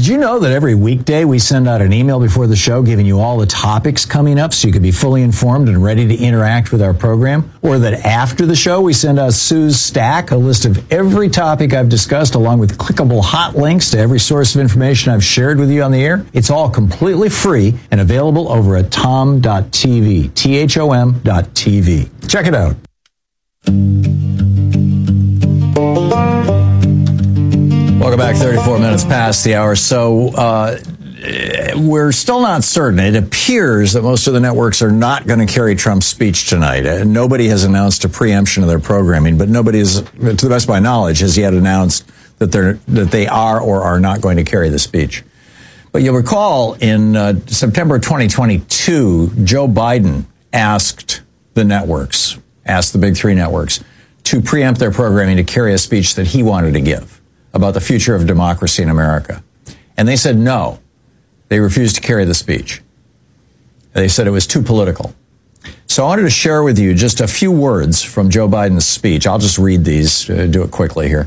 Did you know that every weekday we send out an email before the show giving you all the topics coming up so you can be fully informed and ready to interact with our program? Or that after the show we send out Sue's Stack, a list of every topic I've discussed along with clickable hot links to every source of information I've shared with you on the air? It's all completely free and available over at tom.tv, THOM.tv. Check it out. Welcome back, 34 minutes past the hour. So we're still not certain. It appears that most of the networks are not going to carry Trump's speech tonight. Nobody has announced a preemption of their programming, but nobody is, to the best of my knowledge, has yet announced that they are or are not going to carry the speech. But you'll recall in September 2022, Joe Biden asked the big three networks, to preempt their programming to carry a speech that he wanted to give about the future of democracy in America. And they said no. They refused to carry the speech. They said it was too political. So I wanted to share with you just a few words from Joe Biden's speech. I'll just read these, do it quickly here.